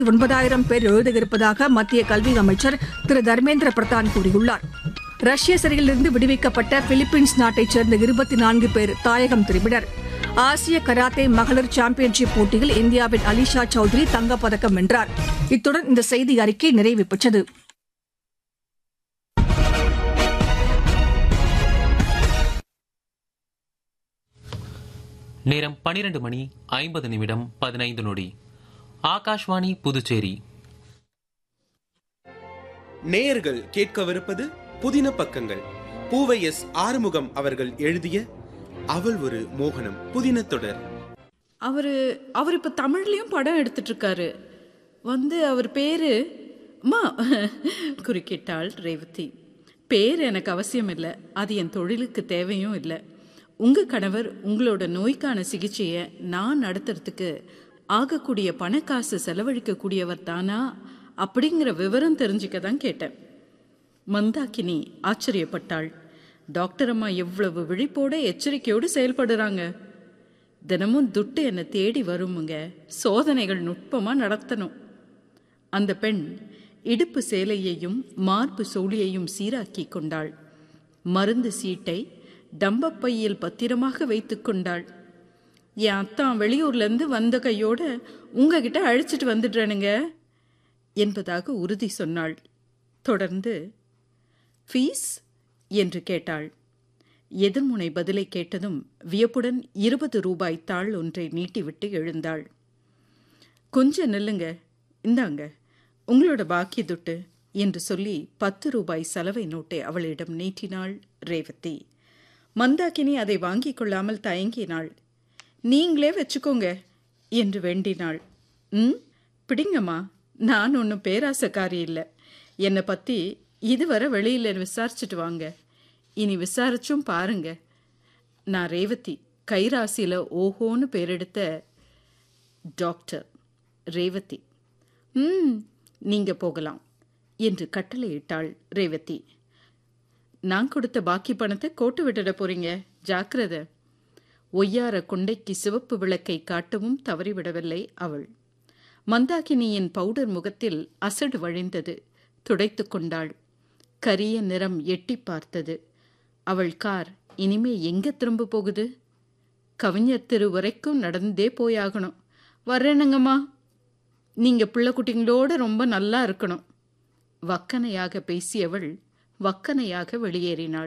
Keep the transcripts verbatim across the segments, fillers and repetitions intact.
ஒன்பதாயிரம் பேர் எழுதியிருப்பதாக மத்திய கல்வி அமைச்சர் திரு தர்மேந்திர பிரதான் கூறியுள்ளார். ரஷ்ய சிறையிலிருந்து விடுவிக்கப்பட்ட பிலிப்பீன்ஸ் நாட்டைச் சேர்ந்த இருபத்தி நான்கு பேர் தாயகம் திரும்பினர். ஆசிய கராத்தே மகளிர் சாம்பியன்ஷிப் போட்டியில் இந்தியாவின் அலிஷா சௌத்ரி தங்கப்பதக்கம் வென்றார். இத்துடன் இந்த செய்தி அறிக்கை நிறைவு பெற்றது. நேரம் பனிரெண்டு மணி ஐம்பது நிமிடம் பதினைந்து நொடி. ஆகாஷ்வாணி புதுச்சேரி. நேயர்கள் கேட்கவிருப்பது புதின பக்கங்கள். பூவை எஸ் ஆறுமுகம் அவர்கள் எழுதிய அவள் ஒரு மோகனம் புதின தொடர். அவரு அவர் இப்ப தமிழ்லயும் படம் எடுத்துட்டு இருக்காரு. வந்து அவர் பேரு அம்மா குறுக்கிட்டாள் ரேவதி. பேர் எனக்கு அவசியம் இல்லை, அது என் தொழிலுக்கு தேவையும் இல்லை. உங்க கணவர் உங்களோட நோய்க்கான சிகிச்சையை நான் நடத்துறதுக்கு ஆகக்கூடிய பணக்காசு செலவழிக்கக்கூடியவர் தானா அப்படிங்கிற விவரம் தெரிஞ்சுக்க தான் கேட்டேன். மந்தாக்கினி ஆச்சரியப்பட்டாள். டாக்டர் அம்மா எவ்வளவு விழிப்போட எச்சரிக்கையோடு செயல்படுறாங்க. தினமும் துட்டு என்னை தேடி வருமுங்க. சோதனைகள் நுட்பமா நடத்தணும். அந்த பெண் இடுப்பு சேலையையும் மார்பு சோழியையும் சீராக்கி கொண்டாள். மருந்து சீட்டை டம்பப்பையில் பத்திரமாக வைத்து கொண்டாள். என் அத்தான் வெளியூர்லேருந்து வந்த கையோட உங்ககிட்ட அழைச்சிட்டு வந்துடுறேனுங்க என்பதாக உறுதி சொன்னாள். தொடர்ந்து ஃபீஸ் என்று கேட்டாள். எதிர்முனை பதிலை கேட்டதும் வியப்புடன் இருபது ரூபாய் தாள் ஒன்றை நீட்டிவிட்டு எழுந்தாள். கொஞ்சம் நில்லுங்க, இந்தாங்க உங்களோட பாக்கி துட்டு என்று சொல்லி பத்து ரூபாய் சலவை நோட்டை அவளிடம் நீட்டினாள் ரேவதி. மந்தாக்கினி அதை வாங்கிக் கொள்ளாமல் தயங்கினாள். நீங்களே வச்சுக்கோங்க என்று வேண்டினாள். ம் பிடிங்கம்மா, நான் ஒன்றும் பேராசக்காரி இல்லை. என்னை பற்றி இதுவரை வெளியில் விசாரிச்சுட்டு வாங்க. இனி விசாரிச்சும் பாருங்க. நான் ரேவதி, கைராசியில் ஓஹோன்னு பேரெடுத்த டாக்டர் ரேவதி. ம் நீங்கள் போகலாம் என்று கட்டளையிட்டாள் ரேவதி. நான் கொடுத்த பாக்கி பணத்தை கோட்டு விட்டுட போறீங்க, ஜாக்கிரதை. ஒய்யார கொண்டைக்கு சிவப்பு விளக்கை காட்டவும் தவறிவிடவில்லை அவள். மந்தாகினியின் பவுடர் முகத்தில் அசடு வழிந்தது. துடைத்து கொண்டாள். கரிய நிறம் எட்டி பார்த்தது. அவள் கார் இனிமே எங்க திரும்ப போகுது? கவிஞர் தெரு வரைக்கும் நடந்தே போயாகணும். வர்றேனுங்கம்மா, நீங்க பிள்ளை குட்டிங்களோட ரொம்ப நல்லா இருக்கணும். வக்கனையாக பேசியவள் வக்கனையாக வெளியேறினாள்.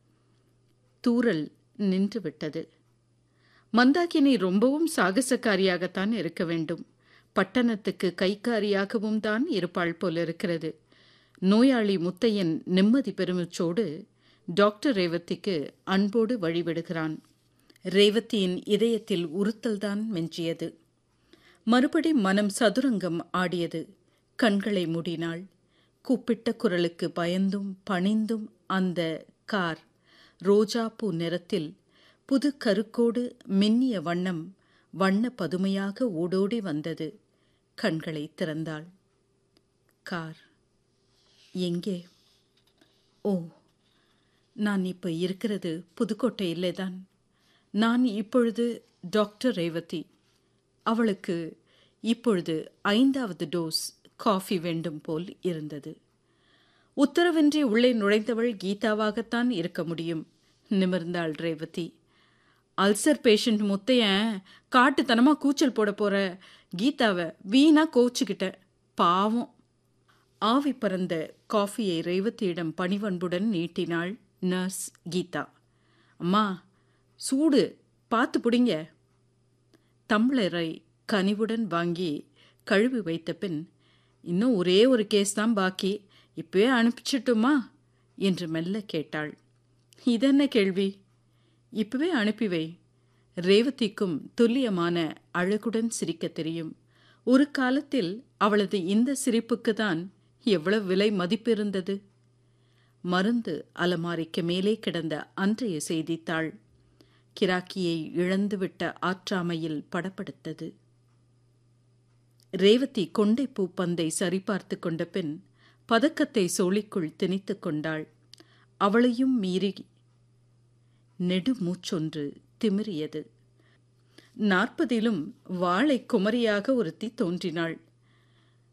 தூறல் நின்று விட்டது. மந்தாகினி ரொம்பவும் சாகசக்காரியாகத்தான் இருக்க வேண்டும். பட்டணத்துக்கு கைக்காரியாகவும் தான் இருப்பாள் போல இருக்கிறது. நோயாளி முத்தையன் நிம்மதி பெருமிச்சோடு டாக்டர் ரேவதிக்கு அன்போடு வழிவிடுகிறான். ரேவதியின் இதயத்தில் உறுத்தல்தான் மெஞ்சியது. மறுபடி மனம் சதுரங்கம் ஆடியது. கண்களை மூடினாள். கூப்பிட்ட குரலுக்கு பயந்தும் பணிந்தும் அந்த கார் ரோஜாப்பூ நிறத்தில் புது கருக்கோடு மின்னிய வண்ணம் வண்ண பதுமையாக ஓடோடி வந்தது. கண்களை திறந்தாள். கார் எங்கே? ஓ, நான் இப்போ இருக்கிறது புதுக்கோட்டையிலே தான். நான் இப்பொழுது டாக்டர் ரேவதி. அவளுக்கு இப்பொழுது ஐந்தாவது டோஸ் காஃபி வேண்டும் போல் இருந்தது. உத்தரவின்றி உள்ளே நுழைந்தவள் கீதாவாகத்தான் இருக்க முடியும். நிமிர்ந்தாள் ரேவதி. அல்சர் பேஷண்ட் முத்தையன் காட்டுத்தனமாக கூச்சல் போட போற கீதாவை வீணா கோச்சுக்கிட்ட. பாவம். ஆவி பறந்த காஃபியை ரேவதியிடம் பணிவன்புடன் நீட்டினாள் நர்ஸ் கீதா. அம்மா, சூடு பார்த்து பிடிங்க. தம்ளரை கனிவுடன் வாங்கி கழுவி வைத்த பின், இன்னும் ஒரே ஒரு கேஸ் தான் பாக்கி, இப்பவே அனுப்பிச்சிட்டுமா என்று மெல்ல கேட்டாள். இதென்ன கேள்வி? இப்பவே அனுப்பிவை. ரேவதிக்கும் துல்லியமான அழகுடன் சிரிக்க தெரியும். ஒரு காலத்தில் அவளது இந்த சிரிப்புக்கு தான் எவ்வளவு விலை மதிப்பிருந்தது. மருந்து அலமாரிக்கு மேலே கிடந்த அன்றைய செய்தித்தாள் கிராக்கியை இழந்துவிட்ட ஆற்றாமையில் படப்படுத்தது. ரேவதி கொண்டை பூப்பந்தை சரிபார்த்து கொண்ட பின் பதக்கத்தை சோழிக்குள் திணித்து கொண்டாள். அவளையும் மீறி நெடு மூச்சொன்று திமிரியது. நாற்பதிலும் வாளை குமரியாக ஒருத்தி தோன்றினாள்.